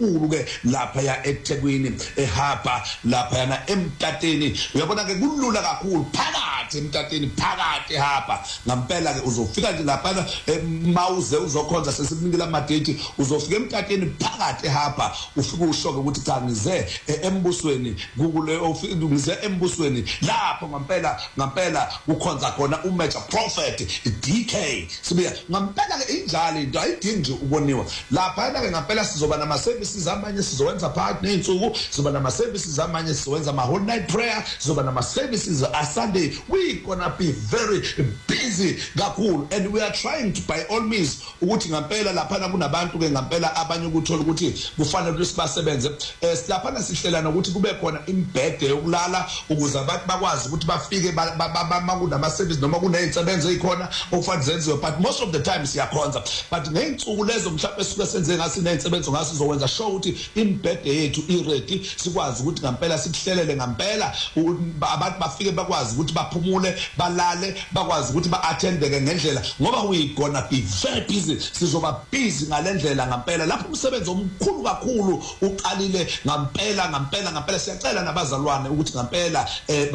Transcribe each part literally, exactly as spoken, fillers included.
enkulu ke lapha ya eThekwini ehapa lapha yana eMtateni. Uyabona ke kulula kakhulu phakathi eMtateni phakathi hapa ngampela ke uzofika nje lapha mawuze uzokhonza sesikunikela amadate uzofika eMtateni phakathi hapa ufike ushoke ukuthi cha ngize embusweni kukule ngize embusweni lapho ngampela ngampela ukhonza khona uMajor Prophet D K sibuya ngampela ke injalo into ayidingi nje ukoniwa lapha ke ngampela sizoba nama services amanye sizowenza phakathi neinsuku sizoba nama services amanye sizowenza ama whole night prayer sizoba nama services a Sunday. We gonna be very busy kakhulu and we are trying to by all means ukuthi ngampela lapha kunabantu ke ngampela abanye ukuthola ukuthi kufanele ukuthi basebenze lapha sihlelana ukuthi kube khona imbhede yokulala ukuze abantu bakwazi ukuthi bafike makuna service noma kuneyinsebenzo ezikhona okufanele zenziwe but most of the time siyakhonza but ngeinsuku lezo mhlawumbe esisuke senze ngasi neyinsebenzo ngasi sizokwenza show ukuthi imbhede yethu iready sikwazi ukuthi ngampela sikuhlelele ngampela abantu bafike bakwazi ukuthi baphumule balale bakwazi ukuthi ba-attendeke ngendlela ngoba we gonna be very busy sizoba busy ngalendlela ngampela lapho umsebenzi omkhulu kakhulu uqalile ngampela ngampela ngampela siyacela nabazalwane ukuthi ngampela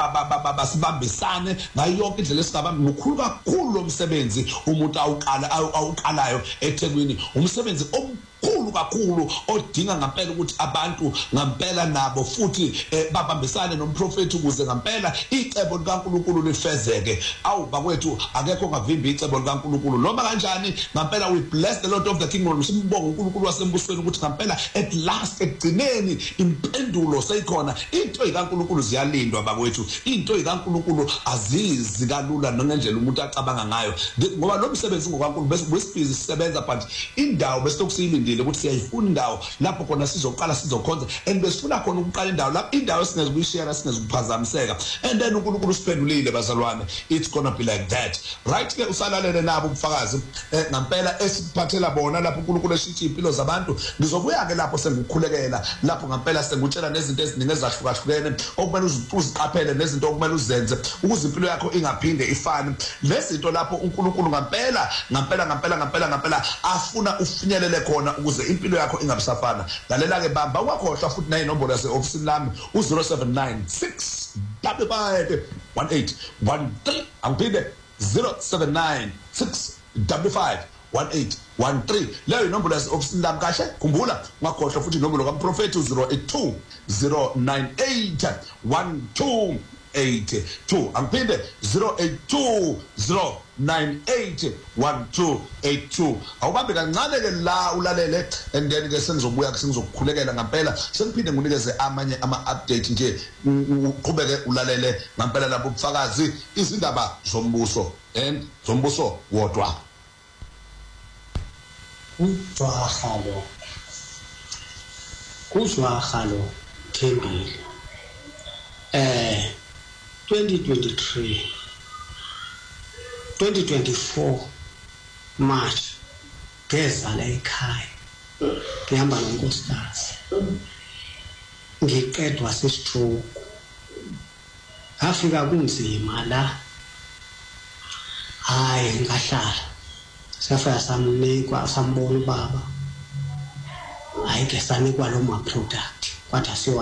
basibambisane ngayo yonke indlela esingabambi ngokhulu kakhulu lo msebenzi umuntu awuqala awuqalayo eThekwini umsebenzi omkhulu kakhulu odinga ngampela ukuthi abantu ngampela nabo futhi babambisane nomprofeti ukuze ngampela icebo likaNkulunkulu lifezeke awu bakwethu akekho ngavimba icebo likaNkulunkulu noma kanjani ngampela we bless the Lord of the kingdom simbonga uNkulunkulu wasembusweni ukuthi ngampela at last egcineni impendulo seyikhona into ikaNkulunkulu ziyalindwa bakwethu into ikaNkulunkulu azizi kalula ngendlela umuntu acabanga ngayo ngoba lo msebenzi ngokaNkulunkulu bese busibhizi sisebenza but indawo bese tokusiyilindile ukuthi siyayifuna indawo lapho khona sizoqala sizokhonza and besifuna khona ukuqala indawo lapho indawo singeze kuyishare singeze kuphazamiseka and then uNkulunkulu usiphendulile bazalwane it's gonna be like that right ke usalalele nabo ubufakazi ngampela esiphathela bona lapho uNkulunkulu eshithi impilo zabantu ngizobuya ke lapho sengikukhulekela lapho ngampela sengutshela nezinto eziningi ezahlukahlukene okumele uziqaphele nezinto okumele uzenze ukuze impilo yakho ingaphinde ifane lezinto lapho uNkulunkulu ngampela ngampela ngampela ngampela ngampela afuna ufinyelele khona ukuze impilo yakho ingabisafana lalela ke bamba wakhohlwa futhi nayi nombolo yase office lami u zero seven nine six five five one eight one three angipinde zero seven nine six five five one eight one three leyo inombolo yase office lami kahle khumbula ungakhohlwa futhi inombolo kaMprofeti zero eight two zero nine eight one two eight two angipinde zero eight two zero nine eight one two eight two awubambe kancane ke la ulalele and then ke sengizobuya ke sengizokukhulekela ngampela sengiphinde ngunikeze amanye ama update nje uqhubeke ulalele ngampela lapho ubufakazi izindaba zombuso and zombuso wodwa uJwahalo kuJwahalo Thembile eh twenty twenty-three twenty twenty-four March ngezala ekhaya ngihamba nonkosikazi ngiqedwa sestroke afika kunzima la hayi ngahlala safika samnikwa sambona ubaba hayi ke sanikwa lo ma product kwathi asiwa